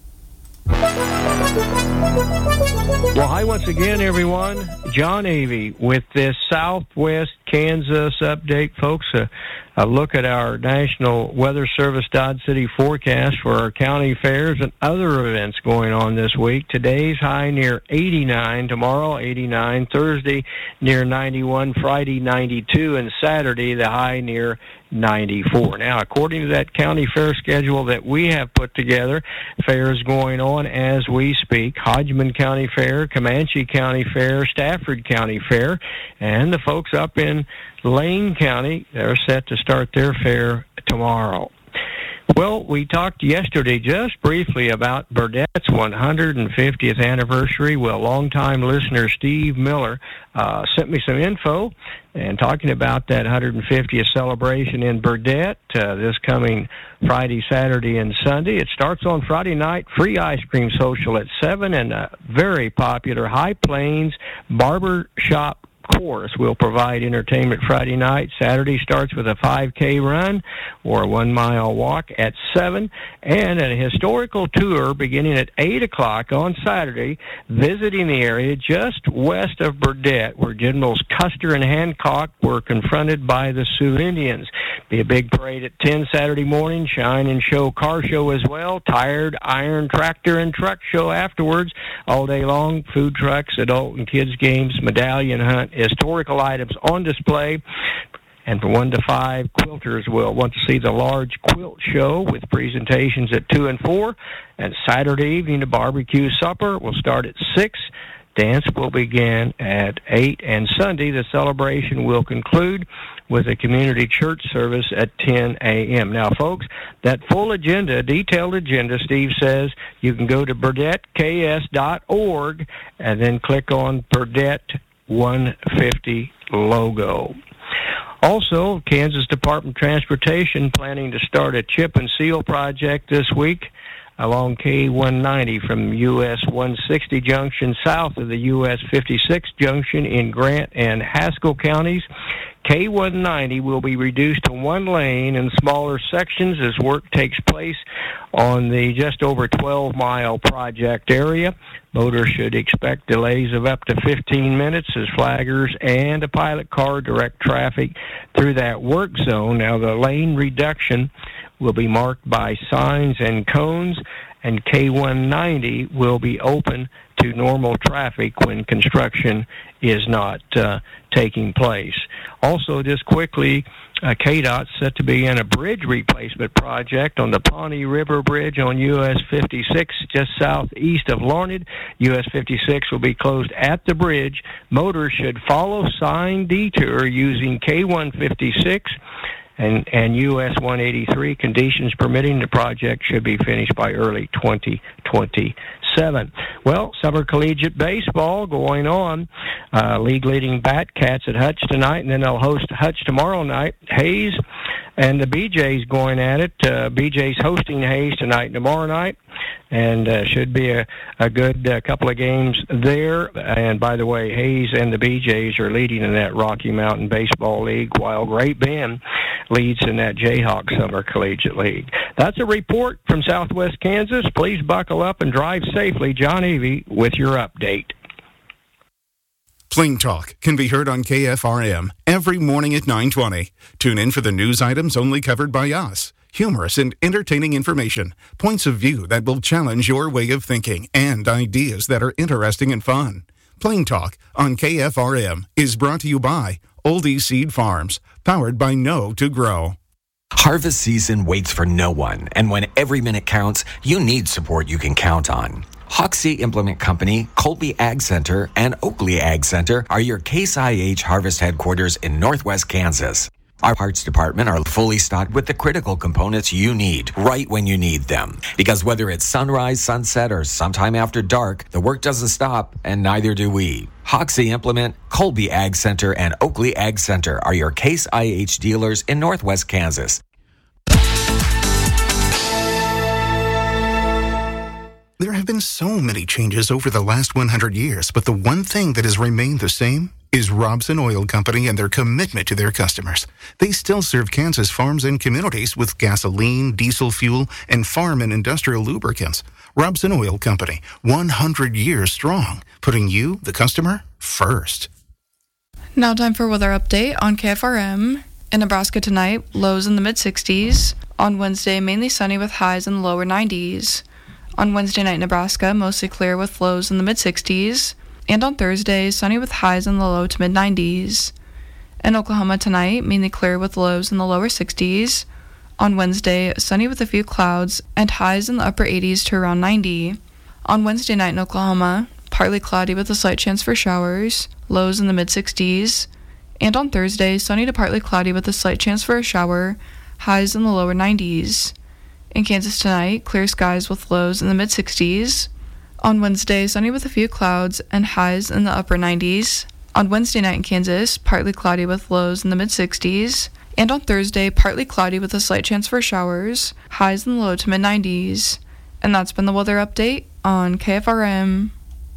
Well, hi once again, everyone. John Avey with this Southwest Kansas update, folks. A look at our National Weather Service Dodge City forecast for our county fairs and other events going on this week. Today's high near 89, tomorrow 89, Thursday near 91, Friday 92, and Saturday the high near 94. Now, according to that county fair schedule that we have put together, fairs going on as we speak: Hodgman County Fair, Comanche County Fair, Stafford County Fair, and the folks up in Lane County, they're set to start their fair tomorrow. Well, we talked yesterday just briefly about Burdett's 150th anniversary. Well, longtime listener Steve Miller sent me some info and talking about that 150th celebration in Burdett this coming Friday, Saturday, and Sunday. It starts on Friday night, free ice cream social at 7, and a very popular High Plains Barber Shop course will provide entertainment Friday night. Saturday starts with a 5K run or a 1-mile walk at 7, and a historical tour beginning at 8 o'clock on Saturday, visiting the area just west of Burdett, where Generals Custer and Hancock were confronted by the Sioux Indians. Be a big parade at 10 Saturday morning, shine and show car show as well, tired, iron, tractor, and truck show afterwards, all day long, food trucks, adult and kids games, medallion hunt, historical items on display. And from 1 to 5, quilters will want to see the large quilt show with presentations at 2 and 4. And Saturday evening, the barbecue supper will start at 6. Dance will begin at 8. And Sunday, the celebration will conclude with a community church service at 10 a.m. Now, folks, that full agenda, detailed agenda, Steve says, you can go to BurdettKS.org and then click on Burdett 150 logo. Also, Kansas Department of Transportation planning to start a chip and seal project this week along K190 from US 160 junction south of the US 56 junction in Grant and Haskell counties. K190 will be reduced to one lane in smaller sections as work takes place on the just over 12-mile project area. Motorists should expect delays of up to 15 minutes as flaggers and a pilot car direct traffic through that work zone. Now, the lane reduction will be marked by signs and cones, and K190 will be open to normal traffic when construction is not taking place. Also, just quickly, KDOT's set to begin a bridge replacement project on the Pawnee River Bridge on US 56 just southeast of Larned. US 56 will be closed at the bridge. Motors should follow sign detour using K156 and US 183. Conditions permitting, the project should be finished by early 2026. 7. Well, summer collegiate baseball going on. League-leading Batcats at Hutch tonight, and then they'll host Hutch tomorrow night. Hayes and the BJ's going at it. BJ's hosting Hayes tonight and tomorrow night, and should be a good couple of games there. And by the way, Hayes and the BJ's are leading in that Rocky Mountain Baseball League, while Great Bend leads in that Jayhawk Summer Collegiate League. That's a report from Southwest Kansas. Please buckle up and drive safely. John Avey with your update. Plain Talk can be heard on KFRM every morning at 9:20. Tune in for the news items only covered by us. Humorous and entertaining information, points of view that will challenge your way of thinking, and ideas that are interesting and fun. Plain Talk on KFRM is brought to you by Oldie Seed Farms, powered by Know to Grow. Harvest season waits for no one, and when every minute counts, you need support you can count on. Hoxie Implement Company, Colby Ag Center, and Oakley Ag Center are your Case IH harvest headquarters in Northwest Kansas. Our parts department are fully stocked with the critical components you need right when you need them. Because whether it's sunrise, sunset, or sometime after dark, the work doesn't stop, and neither do we. Hoxie Implement, Colby Ag Center, and Oakley Ag Center are your Case IH dealers in Northwest Kansas. There have been so many changes over the last 100 years, but the one thing that has remained the same is Robson Oil Company and their commitment to their customers. They still serve Kansas farms and communities with gasoline, diesel fuel, and farm and industrial lubricants. Robson Oil Company, 100 years strong, putting you, the customer, first. Now time for weather update on KFRM. In Nebraska tonight, lows in the mid-60s. On Wednesday, mainly sunny with highs in the lower 90s. On Wednesday night, Nebraska, mostly clear with lows in the mid-60s. And on Thursday, sunny with highs in the low to mid-90s. In Oklahoma tonight, mainly clear with lows in the lower 60s. On Wednesday, sunny with a few clouds and highs in the upper 80s to around 90. On Wednesday night in Oklahoma, partly cloudy with a slight chance for showers, lows in the mid-60s. And on Thursday, sunny to partly cloudy with a slight chance for a shower, highs in the lower 90s. In Kansas tonight, clear skies with lows in the mid-60s. On Wednesday, sunny with a few clouds and highs in the upper 90s. On Wednesday night in Kansas, partly cloudy with lows in the mid-60s. And on Thursday, partly cloudy with a slight chance for showers, highs in the low to mid-90s. And that's been the weather update on KFRM.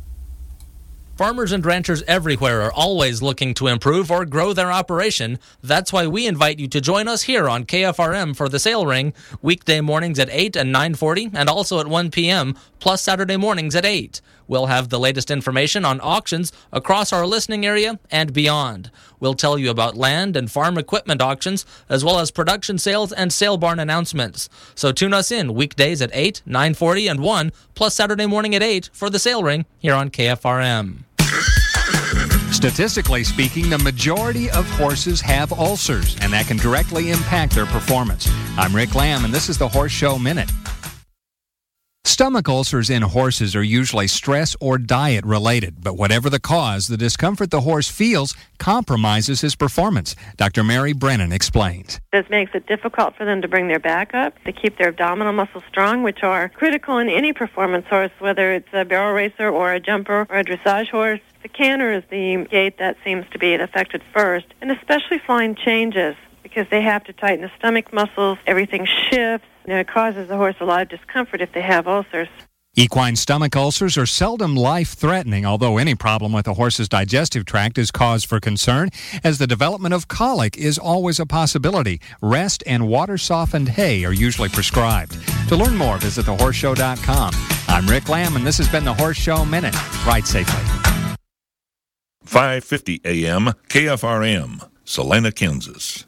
Farmers and ranchers everywhere are always looking to improve or grow their operation. That's why we invite you to join us here on KFRM for the Sale Ring, weekday mornings at 8 and 9:40, and also at 1 p.m., plus Saturday mornings at 8. We'll have the latest information on auctions across our listening area and beyond. We'll tell you about land and farm equipment auctions, as well as production sales and sale barn announcements. So tune us in weekdays at 8, 9:40, and 1, plus Saturday morning at 8 for the Sale Ring here on KFRM. Statistically speaking, the majority of horses have ulcers, and that can directly impact their performance. I'm Rick Lamb, and this is the Horse Show Minute. Stomach ulcers in horses are usually stress or diet related, but whatever the cause, the discomfort the horse feels compromises his performance. Dr. Mary Brennan explains. This makes it difficult for them to bring their back up, to keep their abdominal muscles strong, which are critical in any performance horse, whether it's a barrel racer or a jumper or a dressage horse. The canter is the gait that seems to be affected first, and especially flying changes, because they have to tighten the stomach muscles, everything shifts, and it causes the horse a lot of discomfort if they have ulcers. Equine stomach ulcers are seldom life-threatening, although any problem with a horse's digestive tract is cause for concern, as the development of colic is always a possibility. Rest and water-softened hay are usually prescribed. To learn more, visit thehorseshow.com. I'm Rick Lamb, and this has been the Horse Show Minute. Ride safely. 5:50 a.m. KFRM, Salina, Kansas.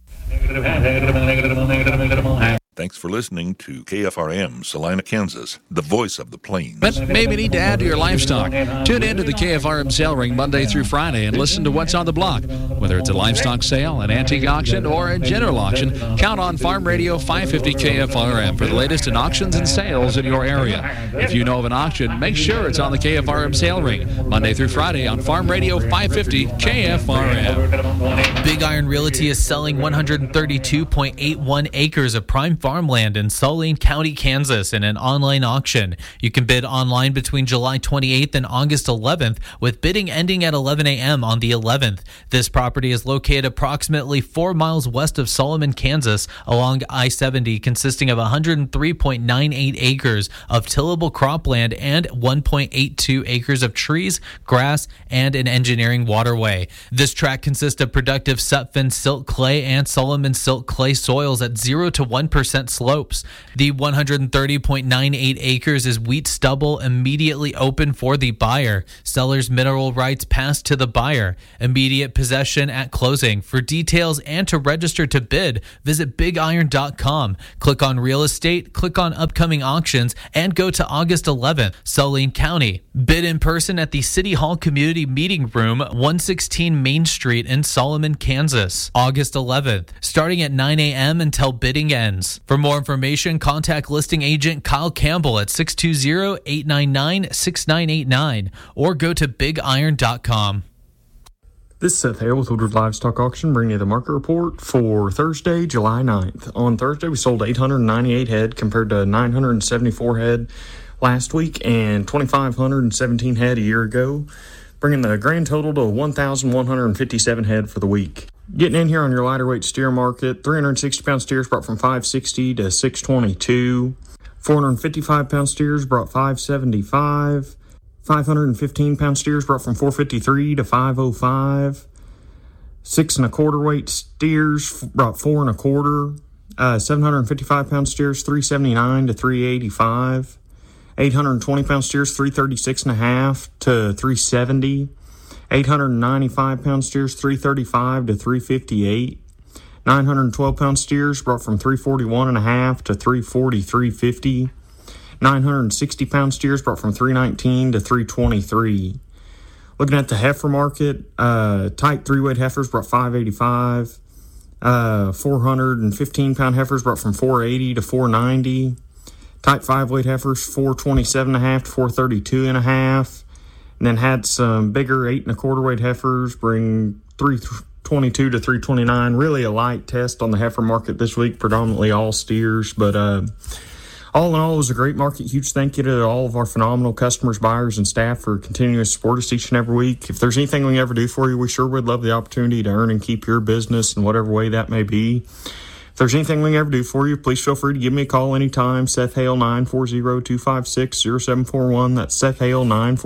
Thanks for listening to KFRM, Salina, Kansas, the voice of the plains. But maybe need to add to your livestock. Tune in to the KFRM Sale Ring Monday through Friday and listen to what's on the block. Whether it's a livestock sale, an antique auction, or a general auction, count on Farm Radio 550 KFRM for the latest in auctions and sales in your area. If you know of an auction, make sure it's on the KFRM Sale Ring Monday through Friday on Farm Radio 550 KFRM. Big Iron Realty is selling 132.81 acres of prime farm farmland in Saline County, Kansas in an online auction. You can bid online between July 28th and August 11th, with bidding ending at 11 a.m. on the 11th. This property is located approximately 4 miles west of Solomon, Kansas, along I-70, consisting of 103.98 acres of tillable cropland and 1.82 acres of trees, grass, and an engineering waterway. This tract consists of productive Sutphen silt clay and Solomon silt clay soils at 0 to 1% slopes. The 130.98 acres is wheat stubble immediately open for the buyer. Seller's mineral rights passed to the buyer. Immediate possession at closing. For details and to register to bid, visit bigiron.com. Click on real estate, click on upcoming auctions, and go to August 11th, Saline County. Bid in person at the City Hall Community Meeting Room, 116 Main Street in Solomon, Kansas, August 11th, starting at 9 a.m. until bidding ends. For more information, contact listing agent Kyle Campbell at 620-899-6989 or go to bigiron.com. This is Seth Hale with Woodward Livestock Auction, bringing you the market report for Thursday, July 9th. On Thursday, we sold 898 head compared to 974 head last week and 2,517 head a year ago, bringing the grand total to 1,157 head for the week. Getting in here on your lighter weight steer market, 360-pound steers brought from $560 to $622. 455-pound steers brought $575. 515-pound steers brought from $453 to $505. 6 1/4 weight steers brought $4 1/4. 755-pound steers $379 to $385. 820-pound steers $336.5 to $370. 895-pound steers $335 to $358. 912-pound steers brought from $341.5 to $343.50. 960-pound steers brought from $319 to $323. Looking at the heifer market, tight 3-weight heifers brought $585. 415-pound heifers brought from $480 to $490. Tight 5-weight heifers $427.5 to $432.5. And then had some bigger 8 1/4 weight heifers bring $322 to $329. Really a light test on the heifer market this week, predominantly all steers, but all in all, it was a great market. Huge thank you to all of our phenomenal customers, buyers, and staff for continuing to support us each and every week. If there's anything we can ever do for you, we sure would love the opportunity to earn and keep your business in whatever way that may be. If there's anything we can ever do for you, please feel free to give me a call anytime. Seth Hale, 940-256-0741. That's Seth Hale,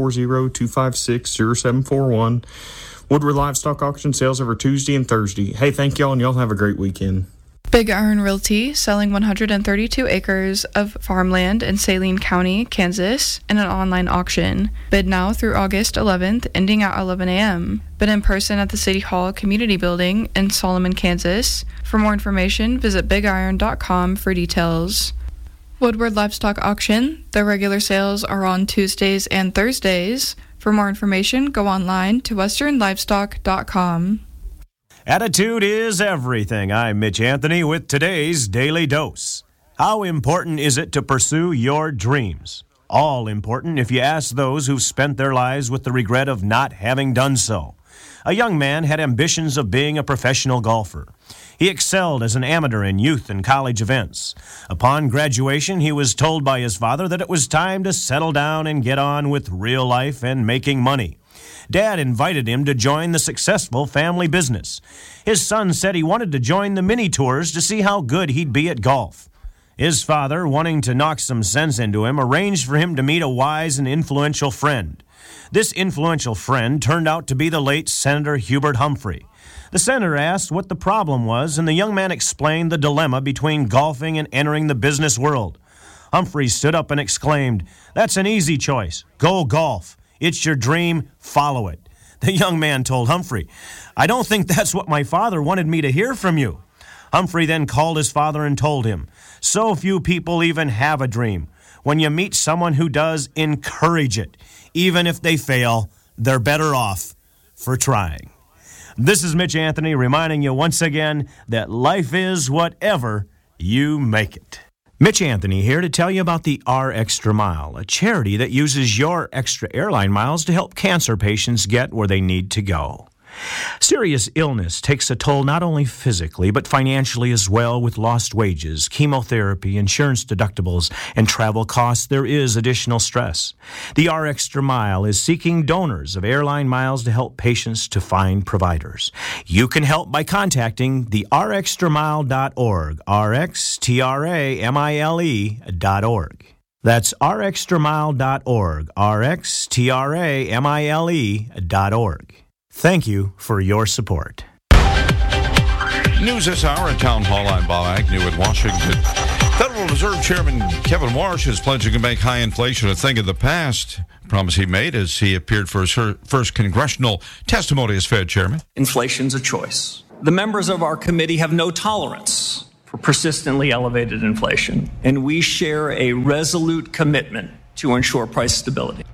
940-256-0741. Woodward Livestock Auction sales every Tuesday and Thursday. Hey, thank y'all, and y'all have a great weekend. Big Iron Realty selling 132 acres of farmland in Saline County, Kansas, in an online auction. Bid now through August 11th, ending at 11 a.m. Bid in person at the City Hall Community Building in Solomon, Kansas. For more information, visit bigiron.com for details. Woodward Livestock Auction. Their regular sales are on Tuesdays and Thursdays. For more information, go online to westernlivestock.com. Attitude is everything. I'm Mitch Anthony with today's Daily Dose. How important is it to pursue your dreams? All important if you ask those who've spent their lives with the regret of not having done so. A young man had ambitions of being a professional golfer. He excelled as an amateur in youth and college events. Upon graduation, he was told by his father that it was time to settle down and get on with real life and making money. Dad invited him to join the successful family business. His son said he wanted to join the mini tours to see how good he'd be at golf. His father, wanting to knock some sense into him, arranged for him to meet a wise and influential friend. This influential friend turned out to be the late Senator Hubert Humphrey. The senator asked what the problem was, and the young man explained the dilemma between golfing and entering the business world. Humphrey stood up and exclaimed, "That's an easy choice. Go golf. It's your dream. Follow it." The young man told Humphrey, "I don't think that's what my father wanted me to hear from you." Humphrey then called his father and told him, "So few people even have a dream. When you meet someone who does, encourage it. Even if they fail, they're better off for trying." This is Mitch Anthony reminding you once again that life is whatever you make it. Mitch Anthony here to tell you about the R Extra Mile, a charity that uses your extra airline miles to help cancer patients get where they need to go. Serious illness takes a toll not only physically, but financially as well, with lost wages, chemotherapy, insurance deductibles, and travel costs. There is additional stress. The RXtra Mile is seeking donors of airline miles to help patients to find providers. You can help by contacting the rxtramile.org, rxtramile.org. That's rxtramile.org, rxtramile.org. Thank you for your support. News this hour at Town Hall. I'm Bob Agnew at Washington. Federal Reserve Chairman Kevin Warsh is pledging to make high inflation a thing of the past. A promise he made as he appeared for his first congressional testimony as Fed chairman. Inflation's a choice. The members of our committee have no tolerance for persistently elevated inflation, and we share a resolute commitment to ensure price stability.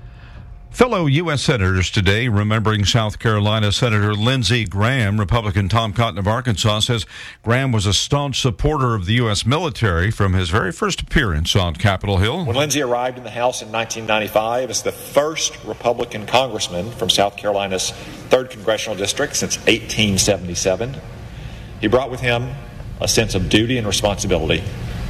Fellow U.S. Senators today remembering South Carolina Senator Lindsey Graham. Republican Tom Cotton of Arkansas says Graham was a staunch supporter of the U.S. military from his very first appearance on Capitol Hill. When Lindsey arrived in the House in 1995 as the first Republican congressman from South Carolina's 3rd Congressional District since 1877, he brought with him a sense of duty and responsibility,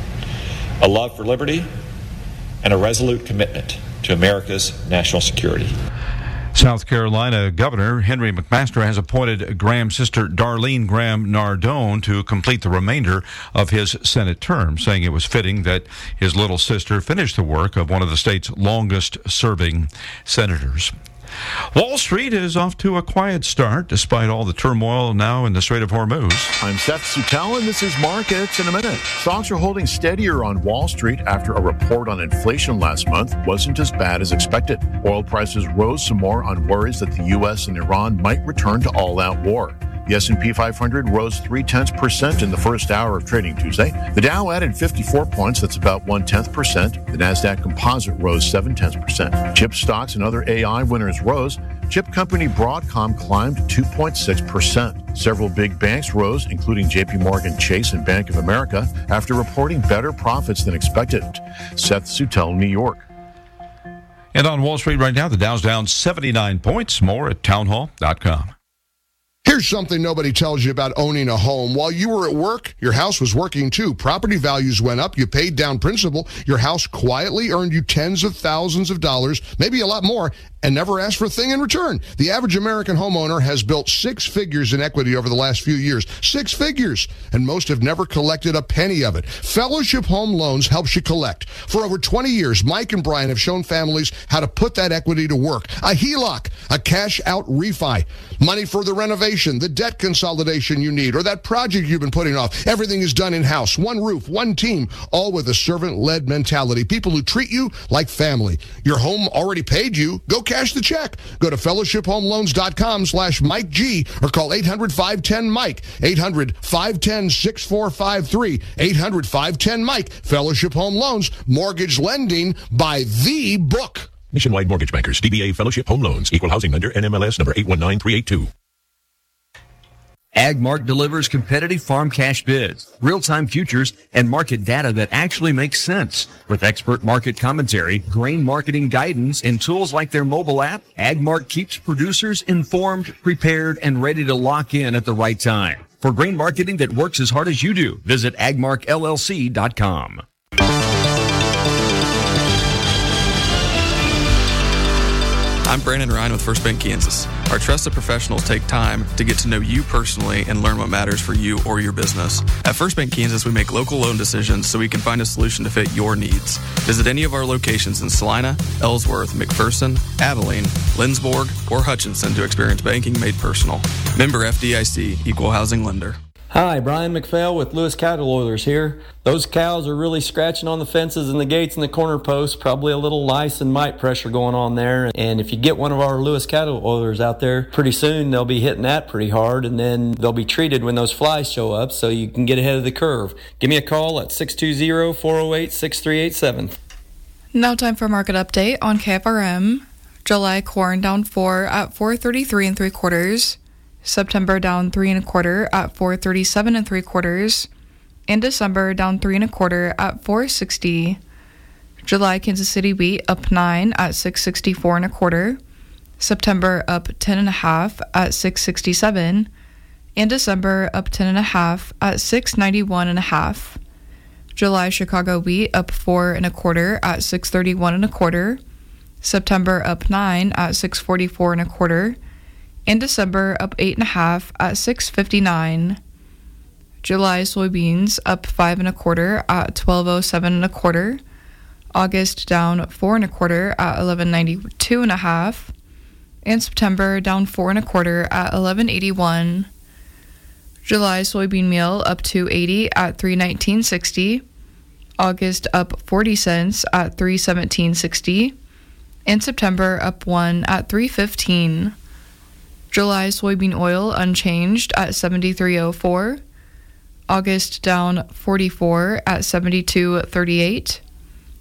a love for liberty, and a resolute commitment to America's national security. South Carolina Governor Henry McMaster has appointed Graham's sister Darlene Graham Nardone to complete the remainder of his Senate term, saying it was fitting that his little sister finish the work of one of the state's longest-serving senators. Wall Street is off to a quiet start despite all the turmoil now in the Strait of Hormuz. I'm Seth Sutell, and this is Markets in a Minute. Stocks are holding steadier on Wall Street after a report on inflation last month wasn't as bad as expected. Oil prices rose some more on worries that the U.S. and Iran might return to all-out war. The S&P 500 rose 0.3% in the first hour of trading Tuesday. The Dow added 54 points, that's about 0.1%. The Nasdaq Composite rose 0.7%. Chip stocks and other AI winners rose. Chip company Broadcom climbed 2.6%. Several big banks rose, including J.P. Morgan Chase and Bank of America, after reporting better profits than expected. Seth Sutell, New York. And on Wall Street right now, the Dow's down 79 points. More at townhall.com. Here's something nobody tells you about owning a home. While you were at work, your house was working too. Property values went up. You paid down principal. Your house quietly earned you tens of thousands of dollars, maybe a lot more, and never asked for a thing in return. The average American homeowner has built 6 figures in equity over the last few years. 6 figures. And most have never collected a penny of it. Fellowship Home Loans helps you collect. For over 20 years, Mike and Brian have shown families how to put that equity to work. A HELOC, a cash-out refi, money for the renovation, the debt consolidation you need, or that project you've been putting off. Everything is done in-house. One roof, one team, all with a servant-led mentality. People who treat you like family. Your home already paid you. Go cash the check. Go to fellowshiphomeloans.com/Mike G or call 800-510-MIKE. 800-510-6453. 800-510-MIKE. Fellowship Home Loans. Mortgage lending by the book. Nationwide Mortgage Bankers, DBA Fellowship Home Loans, Equal Housing Lender, NMLS number 819382. AgMark delivers competitive farm cash bids, real-time futures, and market data that actually makes sense. With expert market commentary, grain marketing guidance, and tools like their mobile app, AgMark keeps producers informed, prepared, and ready to lock in at the right time. For grain marketing that works as hard as you do, visit agmarkllc.com. I'm Brandon Ryan with First Bank Kansas. Our trusted professionals take time to get to know you personally and learn what matters for you or your business. At First Bank Kansas, we make local loan decisions so we can find a solution to fit your needs. Visit any of our locations in Salina, Ellsworth, McPherson, Abilene, Lindsborg, or Hutchinson to experience banking made personal. Member FDIC, Equal Housing Lender. Hi, Brian McPhail with Lewis Cattle Oilers here. Those cows are really scratching on the fences and the gates and the corner posts. Probably a little lice and mite pressure going on there. And if you get one of our Lewis Cattle Oilers out there, pretty soon they'll be hitting that pretty hard, and then they'll be treated when those flies show up so you can get ahead of the curve. Give me a call at 620-408-6387. Now time for a market update on KFRM. July corn down 4 at 4.33 3/4. September down 3 1/4 at 4.37 3/4. In December down 3 1/4 at 4.60. July Kansas City wheat up 9 at 6.64 1/4. September up 10.5 at $6.67, and December up 10.5 at $6.91.5. July Chicago wheat up 4.25 at $6.31.25. September up 9 at $6.44.25, and December up 8.5 at $6.59. July soybeans up 5.25 at $12.07.25. August down 4.25 at $11.92.5, and September down 4.25 at $11.81. July soybean meal up $2.80 at $3.19.60. August up 40 cents at $3.17.60, and September up 1 at $3.15. July soybean oil unchanged at $73.04. August down 44 at $72.38.